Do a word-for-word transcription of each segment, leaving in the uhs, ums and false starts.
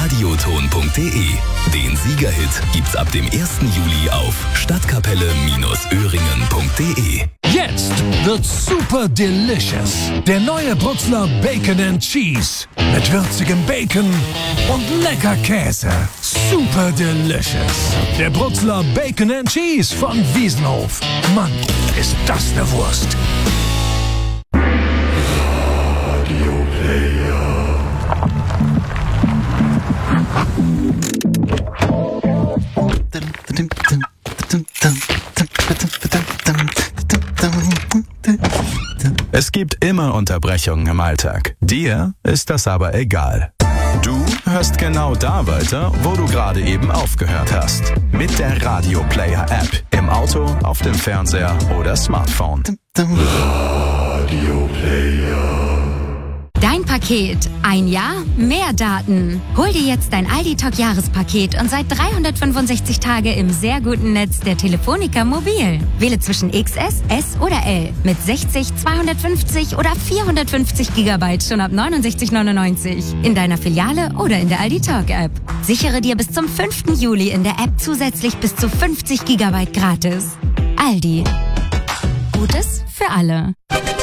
radioton punkt de. Den Siegerhit gibt's ab dem ersten Juli auf stadtkapelle Öhringen punkt de. Jetzt wird's super delicious. Der neue Bruxler Bacon and Cheese. Mit würzigem Bacon und lecker Käse. Super delicious. Der Bruxler Bacon and Cheese von Wiesenhof. Mann, ist das eine Wurst. Radio Player. Es gibt immer Unterbrechungen im Alltag. Dir ist das aber egal. Du hörst genau da weiter, wo du gerade eben aufgehört hast. Mit der Radio Player App. Im Auto, auf dem Fernseher oder Smartphone. Radio Player. Dein Paket. Ein Jahr, mehr Daten. Hol dir jetzt dein Aldi Talk Jahrespaket und seit dreihundertfünfundsechzig Tage im sehr guten Netz der Telefonica Mobil. Wähle zwischen X S, S oder L mit sechzig, zweihundertfünfzig oder vierhundertfünfzig Gigabyte schon ab neunundsechzig neunundneunzig. In deiner Filiale oder in der Aldi Talk App. Sichere dir bis zum fünften Juli in der App zusätzlich bis zu fünfzig Gigabyte gratis. Aldi. Gutes für alle.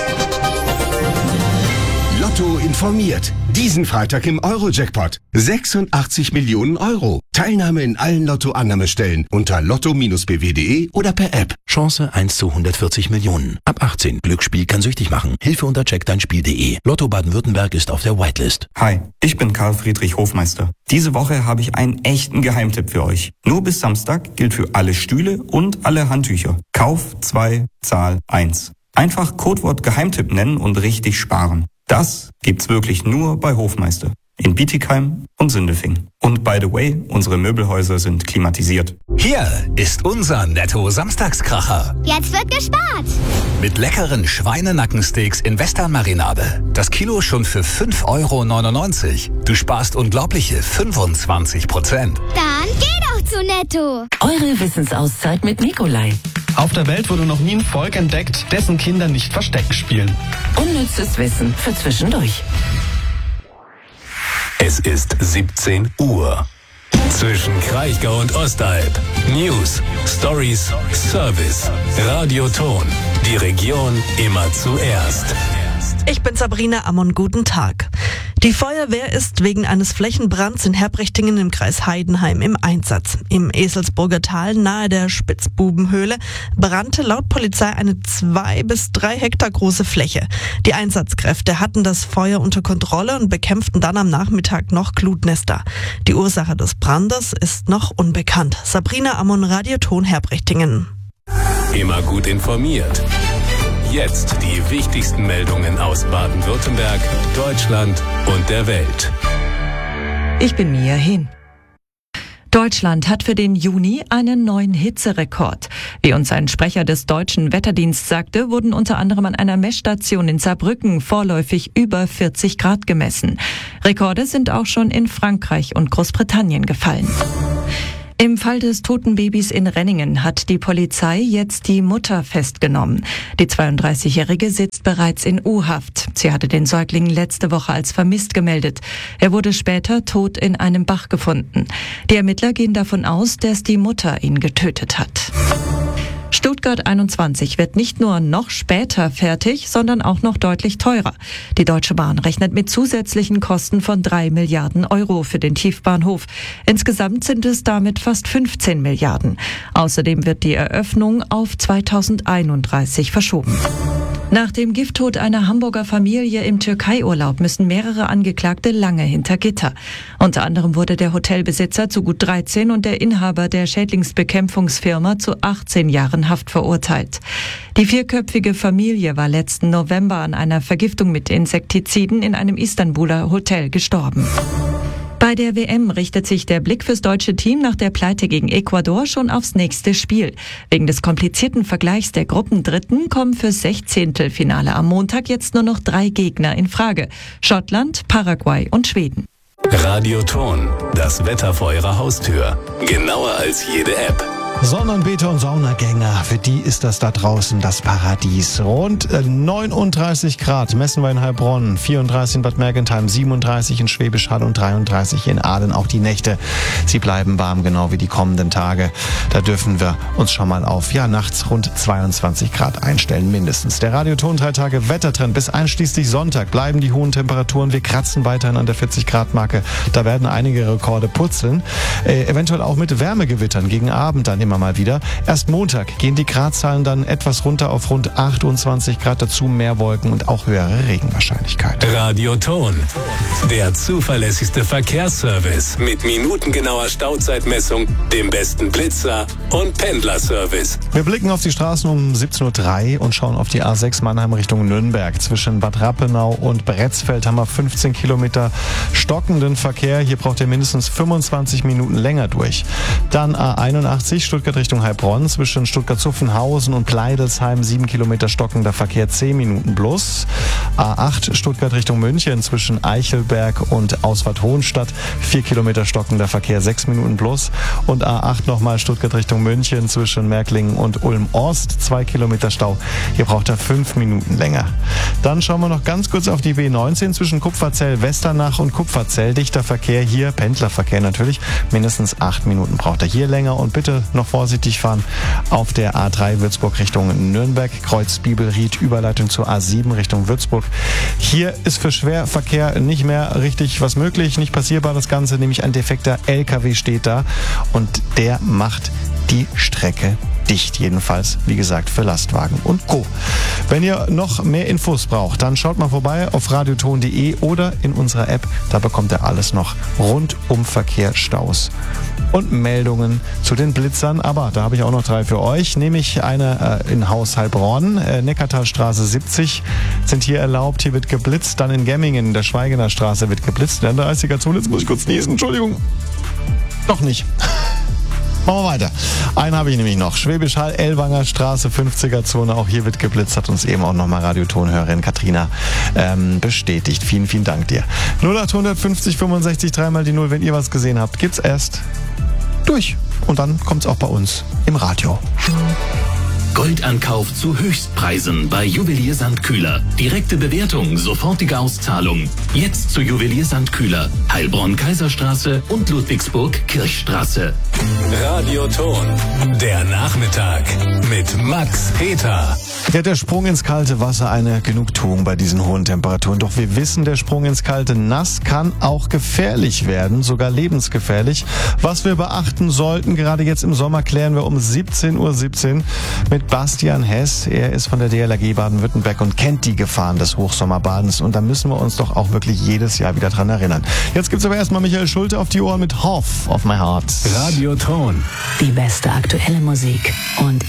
Lotto informiert. Diesen Freitag im Euro-Jackpot. sechsundachtzig Millionen Euro. Teilnahme in allen Lotto-Annahmestellen unter lotto b w punkt de oder per App. Chance eins zu hundertvierzig Millionen. Ab achtzehn. Glücksspiel kann süchtig machen. Hilfe unter check dein spiel punkt de. Lotto Baden-Württemberg ist auf der Whitelist. Hi, ich bin Karl Friedrich Hofmeister. Diese Woche habe ich einen echten Geheimtipp für euch. Nur bis Samstag gilt für alle Stühle und alle Handtücher. Kauf zwei, Zahl eins. Einfach Codewort Geheimtipp nennen und richtig sparen. Das gibt's wirklich nur bei Hofmeister. In Bietigheim und Sindelfingen. Und by the way, unsere Möbelhäuser sind klimatisiert. Hier ist unser Netto-Samstagskracher. Jetzt wird gespart. Mit leckeren Schweinenackensteaks in Western-Marinade. Das Kilo schon für fünf Euro neunundneunzig. Du sparst unglaubliche fünfundzwanzig Prozent. Dann geh doch zu Netto. Eure Wissensauszeit mit Nikolai. Auf der Welt wurde noch nie ein Volk entdeckt, dessen Kinder nicht Versteck spielen. Unnützes Wissen für zwischendurch. Es ist siebzehn Uhr. Zwischen Kraichgau und Ostalb. News, Stories, Service. Radioton. Die Region immer zuerst. Ich bin Sabrina Ammon, guten Tag. Die Feuerwehr ist wegen eines Flächenbrands in Herbrechtingen im Kreis Heidenheim im Einsatz. Im Eselsburger Tal nahe der Spitzbubenhöhle brannte laut Polizei eine zwei bis drei Hektar große Fläche. Die Einsatzkräfte hatten das Feuer unter Kontrolle und bekämpften dann am Nachmittag noch Glutnester. Die Ursache des Brandes ist noch unbekannt. Sabrina Ammon, Radioton Herbrechtingen. Immer gut informiert. Jetzt die wichtigsten Meldungen aus Baden-Württemberg, Deutschland und der Welt. Ich bin Mia Hin. Deutschland hat für den Juni einen neuen Hitzerekord. Wie uns ein Sprecher des Deutschen Wetterdienstes sagte, wurden unter anderem an einer Messstation in Saarbrücken vorläufig über vierzig Grad gemessen. Rekorde sind auch schon in Frankreich und Großbritannien gefallen. Im Fall des toten Babys in Renningen hat die Polizei jetzt die Mutter festgenommen. Die zweiunddreißigjährige sitzt bereits in U-Haft. Sie hatte den Säugling letzte Woche als vermisst gemeldet. Er wurde später tot in einem Bach gefunden. Die Ermittler gehen davon aus, dass die Mutter ihn getötet hat. Stuttgart einundzwanzig wird nicht nur noch später fertig, sondern auch noch deutlich teurer. Die Deutsche Bahn rechnet mit zusätzlichen Kosten von drei Milliarden Euro für den Tiefbahnhof. Insgesamt sind es damit fast fünfzehn Milliarden. Außerdem wird die Eröffnung auf zweitausendeinunddreißig verschoben. Nach dem Gifttod einer Hamburger Familie im Türkei-Urlaub müssen mehrere Angeklagte lange hinter Gitter. Unter anderem wurde der Hotelbesitzer zu gut dreizehn und der Inhaber der Schädlingsbekämpfungsfirma zu achtzehn Jahren Haft verurteilt. Die vierköpfige Familie war letzten November an einer Vergiftung mit Insektiziden in einem Istanbuler Hotel gestorben. Bei der W M richtet sich der Blick fürs deutsche Team nach der Pleite gegen Ecuador schon aufs nächste Spiel. Wegen des komplizierten Vergleichs der Gruppendritten kommen fürs Sechzehntelfinale am Montag jetzt nur noch drei Gegner in Frage: Schottland, Paraguay und Schweden. Radioton, das Wetter vor Ihrer Haustür. Genauer als jede App. Sonnenbeter und Saunagänger, für die ist das da draußen das Paradies. Rund neununddreißig Grad messen wir in Heilbronn, vierunddreißig in Bad Mergentheim, siebenunddreißig in Schwäbisch Hall und dreiunddreißig in Aalen. Auch die Nächte, sie bleiben warm, genau wie die kommenden Tage. Da dürfen wir uns schon mal auf, ja, nachts rund zweiundzwanzig Grad einstellen, mindestens. Der Radioton drei Tage Wettertrend bis einschließlich Sonntag bleiben die hohen Temperaturen. Wir kratzen weiterhin an der vierzig Grad Marke. Da werden einige Rekorde purzeln. Äh, eventuell auch mit Wärmegewittern gegen Abend dann immer mal wieder. Erst Montag gehen die Gradzahlen dann etwas runter auf rund achtundzwanzig Grad, dazu mehr Wolken und auch höhere Regenwahrscheinlichkeit. Radioton, der zuverlässigste Verkehrsservice mit minutengenauer Stauzeitmessung, dem besten Blitzer und Pendlerservice. Wir blicken auf die Straßen um siebzehn Uhr drei und schauen auf die A sechs Mannheim Richtung Nürnberg. Zwischen Bad Rappenau und Bretzfeld haben wir fünfzehn Kilometer stockenden Verkehr. Hier braucht ihr mindestens fünfundzwanzig Minuten länger durch. Dann A einundachtzig Stuttgart Richtung Heilbronn, zwischen Stuttgart-Zuffenhausen und Pleidelsheim sieben Kilometer stockender Verkehr, zehn Minuten plus. A acht Stuttgart Richtung München, zwischen Eichelberg und Auswart-Hohenstadt vier Kilometer stockender Verkehr, sechs Minuten plus. Und A acht nochmal Stuttgart Richtung München, zwischen Märklingen und Ulm-Ost zwei Kilometer Stau. Hier braucht er fünf Minuten länger. Dann schauen wir noch ganz kurz auf die B neunzehn zwischen Kupferzell-Westernach und Kupferzell. Dichter Verkehr hier, Pendlerverkehr natürlich, mindestens acht Minuten braucht er hier länger. Und bitte noch vorsichtig fahren auf der A drei Würzburg Richtung Nürnberg, Kreuz Bibelried, Überleitung zur A sieben Richtung Würzburg. Hier ist für Schwerverkehr nicht mehr richtig was möglich, nicht passierbar das Ganze, nämlich ein defekter L K W steht da und der macht die Strecke dicht, jedenfalls, wie gesagt, für Lastwagen und Co. Wenn ihr noch mehr Infos braucht, dann schaut mal vorbei auf radioton punkt de oder in unserer App, da bekommt ihr alles noch rund um Verkehr, Staus und Meldungen zu den Blitzern. Aber da habe ich auch noch drei für euch, nämlich eine äh, in Haus Heilbronn, äh, Neckartalstraße siebzig sind hier erlaubt, hier wird geblitzt, dann in Gemmingen, in der Schweigener Straße wird geblitzt, in der dreißiger Zone, jetzt muss ich kurz niesen, Entschuldigung, doch nicht. Machen wir weiter. Einen habe ich nämlich noch. Schwäbisch Hall, Ellwanger Straße, fünfziger Zone. Auch hier wird geblitzt, hat uns eben auch nochmal Radiotonhörerin Katrina ähm, bestätigt. Vielen, vielen Dank dir. null acht fünfzig fünfundsechzig, dreimal die Null. Wenn ihr was gesehen habt, gibt's erst durch. Und dann kommt's auch bei uns im Radio. Goldankauf zu Höchstpreisen bei Juwelier Sandkühler. Direkte Bewertung, sofortige Auszahlung. Jetzt zu Juwelier Sandkühler. Heilbronn Kaiserstraße und Ludwigsburg Kirchstraße. Radioton, der Nachmittag mit Max Peter. Ja, der Sprung ins kalte Wasser eine Genugtuung bei diesen hohen Temperaturen. Doch wir wissen, der Sprung ins kalte Nass kann auch gefährlich werden, sogar lebensgefährlich. Was wir beachten sollten, gerade jetzt im Sommer, klären wir um siebzehn Uhr siebzehn mit Bastian Hess. Er ist von der D L R G Baden-Württemberg und kennt die Gefahren des Hochsommerbadens. Und da müssen wir uns doch auch wirklich jedes Jahr wieder dran erinnern. Jetzt gibt's aber erstmal Michael Schulte auf die Ohren mit Half of My Heart. Radioton. Die beste aktuelle Musik und